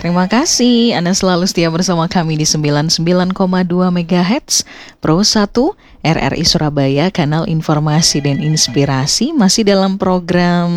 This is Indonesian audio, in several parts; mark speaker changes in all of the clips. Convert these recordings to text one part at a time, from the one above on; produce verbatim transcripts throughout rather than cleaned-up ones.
Speaker 1: Terima kasih Anda selalu setia bersama kami di sembilan puluh sembilan koma dua megahertz Pro satu R R I Surabaya, kanal informasi dan inspirasi, masih dalam program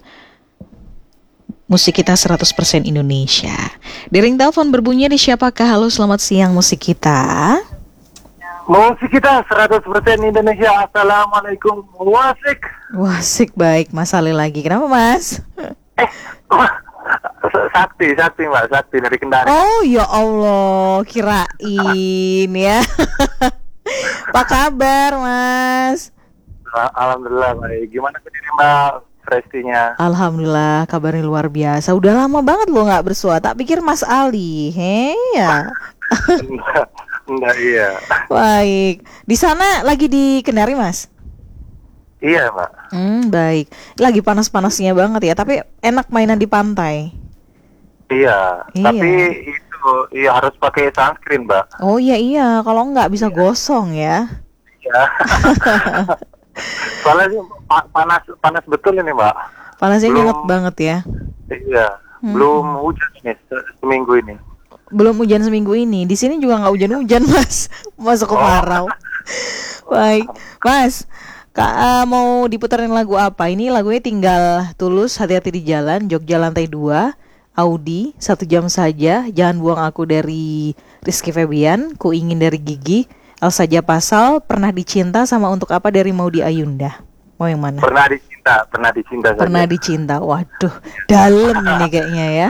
Speaker 1: Musik Kita seratus persen Indonesia. Dering telepon berbunyi, di siapakah? Halo, selamat siang Musik Kita.
Speaker 2: Musik Kita seratus persen Indonesia. Assalamualaikum. Wasik.
Speaker 1: Wasik, baik. Mas Ali lagi. Kenapa, Mas?
Speaker 2: Eh, Sakti, Sakti Mbak, Sakti dari Kendari.
Speaker 1: Oh ya Allah, kirain ya. Apa kabar Mas?
Speaker 2: Alhamdulillah baik. Gimana sendiri Mbak Prestinya?
Speaker 1: Alhamdulillah kabarnya luar biasa. Udah lama banget lo nggak bersua. Tak pikir Mas Ali, he ya.
Speaker 2: enggak, enggak iya.
Speaker 1: Baik. Di sana lagi di Kendari Mas?
Speaker 2: Iya Mbak.
Speaker 1: Hmm, baik. Lagi panas-panasnya banget ya. Tapi enak mainan di pantai.
Speaker 2: Iya,
Speaker 1: Iya.
Speaker 2: tapi itu iya harus pakai sunscreen, Mbak.
Speaker 1: Oh iya iya, kalau enggak bisa gosong ya.
Speaker 2: Iya. Soalnya sih pa- panas panas betul ini, Mbak.
Speaker 1: Panasnya
Speaker 2: Belum-
Speaker 1: nyengat banget ya.
Speaker 2: Iya,
Speaker 1: Hmm.
Speaker 2: belum hujan ini se- seminggu ini.
Speaker 1: Belum hujan seminggu ini. Di sini juga nggak hujan-hujan Mas. Masuk kemarau. Baik, Mas. Kak, eh, mau diputarin lagu apa? Ini lagunya Tinggal Tulus, Hati-hati di Jalan, Jogja Lantai dua, Audi, Satu Jam Saja, Jangan Buang Aku dari Rizky Febian, Ku Ingin dari Gigi, El Saja Pasal, Pernah Dicinta, sama Untuk Apa dari Maudy Ayunda. Mau yang mana?
Speaker 2: Pernah dicinta, pernah dicinta saja.
Speaker 1: Pernah Dicinta. Waduh, dalam ini kayaknya ya.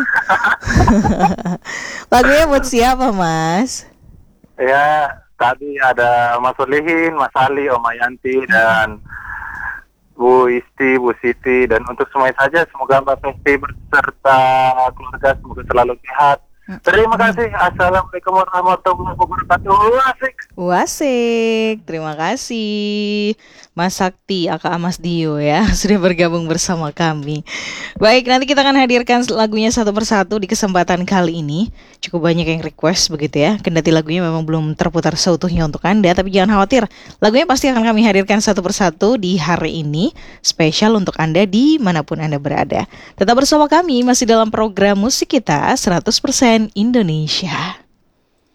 Speaker 1: Lagunya buat siapa, Mas?
Speaker 2: Ya, tadi ada Mas Solihin, Mas Ali, Om Ayanti, dan Bu Isti, Bu Siti, dan untuk semuanya saja, semoga Mbak Festi berserta keluarga semoga selalu sehat. Terima kasih. Assalamualaikum warahmatullahi wabarakatuh. Asik.
Speaker 1: Wasik, terima kasih Mas Sakti, aka Mas Dio ya, sudah bergabung bersama kami. Baik, nanti kita akan hadirkan lagunya satu persatu di kesempatan kali ini. Cukup banyak yang request begitu ya, kendati lagunya memang belum terputar seutuhnya untuk Anda, tapi jangan khawatir, lagunya pasti akan kami hadirkan satu persatu di hari ini, spesial untuk Anda dimanapun Anda berada. Tetap bersama kami, masih dalam program Musik Kita seratus persen Indonesia.